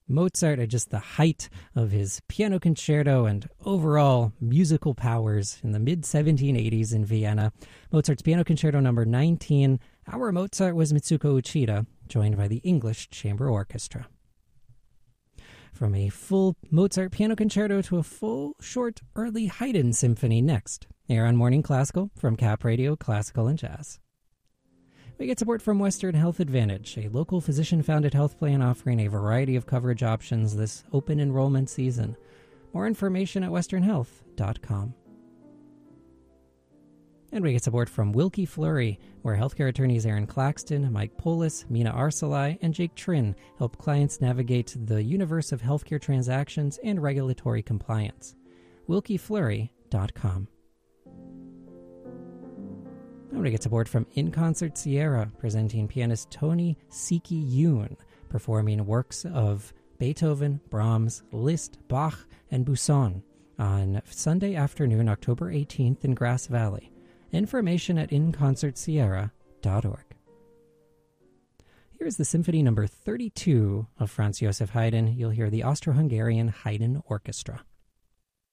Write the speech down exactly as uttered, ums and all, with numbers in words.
Mozart at just the height of his piano concerto and overall musical powers in the mid seventeen eighties in Vienna. Mozart's Piano Concerto number nineteen. Our Mozart was Mitsuko Uchida, joined by the English Chamber Orchestra. From a full Mozart Piano Concerto to a full, short, early Haydn Symphony next. Here on Morning Classical from Cap Radio Classical and Jazz. We get support from Western Health Advantage, a local physician-founded health plan offering a variety of coverage options this open enrollment season. More information at western health dot com. And we get support from Wilkie Fleury, where healthcare attorneys Aaron Claxton, Mike Polis, Mina Arsalai, and Jake Trin help clients navigate the universe of healthcare transactions and regulatory compliance. wilkie fleury dot com. I'm going to get support from In Concert Sierra, presenting pianist Tony Siki Yoon, performing works of Beethoven, Brahms, Liszt, Bach, and Busson on Sunday afternoon, October eighteenth in Grass Valley. Information at in concert sierra dot org. Here's the Symphony number thirty-two of Franz Joseph Haydn. You'll hear the Austro-Hungarian Haydn Orchestra.